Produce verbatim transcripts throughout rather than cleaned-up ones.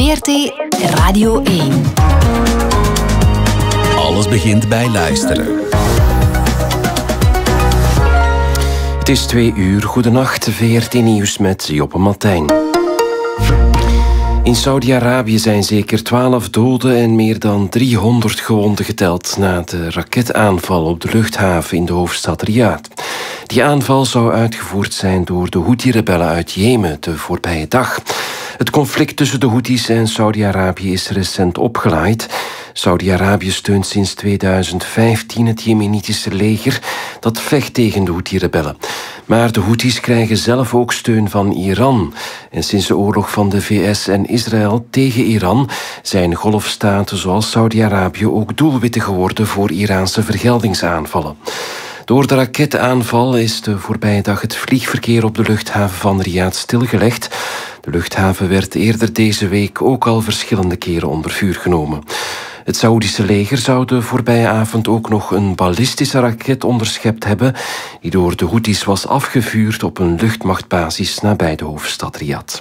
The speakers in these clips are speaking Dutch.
V R T Radio één. Alles begint bij luisteren. Het is twee uur. Goedenacht, V R T Nieuws met Joppe Martijn. In Saudi-Arabië zijn zeker twaalf doden en meer dan driehonderd gewonden geteld na de raketaanval op de luchthaven in de hoofdstad Riyadh. Die aanval zou uitgevoerd zijn door de Houthi-rebellen uit Jemen de voorbije dag. Het conflict tussen de Houthis en Saudi-Arabië is recent opgelaaid. Saudi-Arabië steunt sinds tweeduizend vijftien het Jemenitische leger dat vecht tegen de Houthi-rebellen. Maar de Houthis krijgen zelf ook steun van Iran. En sinds de oorlog van de V S en Israël tegen Iran zijn golfstaten zoals Saudi-Arabië ook doelwitten geworden voor Iraanse vergeldingsaanvallen. Door de raketaanval is de voorbije dag het vliegverkeer op de luchthaven van Riyadh stilgelegd. De luchthaven werd eerder deze week ook al verschillende keren onder vuur genomen. Het Saoedische leger zou de voorbije avond ook nog een ballistische raket onderschept hebben, die door de Houthis was afgevuurd op een luchtmachtbasis nabij de hoofdstad Riyadh.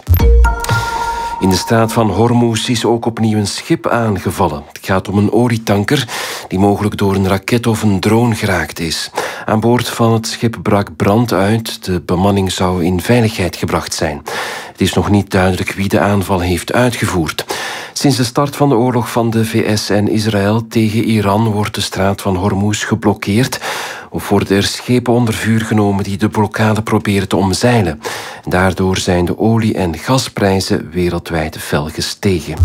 In de straat van Hormuz is ook opnieuw een schip aangevallen. Het gaat om een olietanker die mogelijk door een raket of een drone geraakt is. Aan boord van het schip brak brand uit. De bemanning zou in veiligheid gebracht zijn. Het is nog niet duidelijk wie de aanval heeft uitgevoerd. Sinds de start van de oorlog van de V S en Israël tegen Iran wordt de straat van Hormuz geblokkeerd. Of worden er schepen onder vuur genomen die de blokkade proberen te omzeilen. Daardoor zijn de olie- en gasprijzen wereldwijd fel gestegen.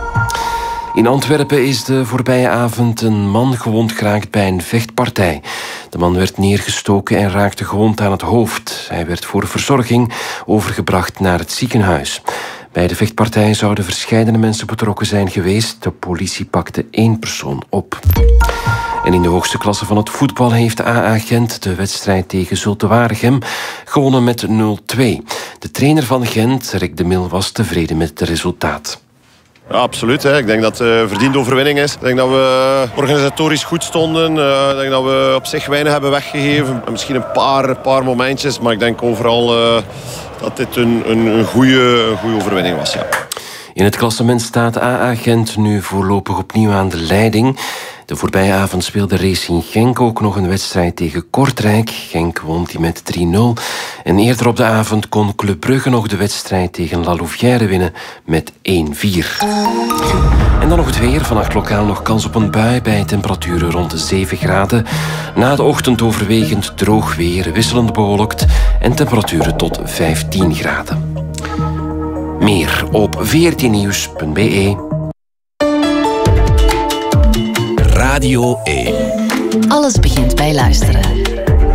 In Antwerpen is de voorbije avond een man gewond geraakt bij een vechtpartij. De man werd neergestoken en raakte gewond aan het hoofd. Hij werd voor verzorging overgebracht naar het ziekenhuis. Bij de vechtpartij zouden verscheidene mensen betrokken zijn geweest. De politie pakte één persoon op. En in de hoogste klasse van het voetbal heeft A A Gent de wedstrijd tegen Zulte Waregem gewonnen met nul twee. De trainer van Gent, Rick de Mil, was tevreden met het resultaat. Ja, absoluut. Hè. Ik denk dat het een verdiende overwinning is. Ik denk dat we organisatorisch goed stonden. Ik denk dat we op zich weinig hebben weggegeven. Misschien een paar, een paar momentjes, maar ik denk overal uh, dat dit een, een, een goede, een goede overwinning was. Ja. In het klassement staat A A Gent nu voorlopig opnieuw aan de leiding. De voorbije avond speelde Racing Genk ook nog een wedstrijd tegen Kortrijk. Genk won die met drie nul. En eerder op de avond kon Club Brugge nog de wedstrijd tegen La Louvière winnen met één vier. En dan nog het weer. Vannacht lokaal nog kans op een bui bij temperaturen rond de zeven graden. Na de ochtend overwegend droog weer, wisselend bewolkt en temperaturen tot vijftien graden. Meer op v r t nieuws punt b e. Radio één. Alles begint bij luisteren.